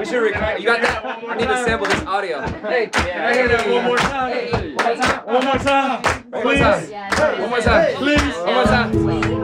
We should record. You got that? I need to sample this audio. Hey, can I hear that one more time? One more time. One more time. One more time. Please. One more time.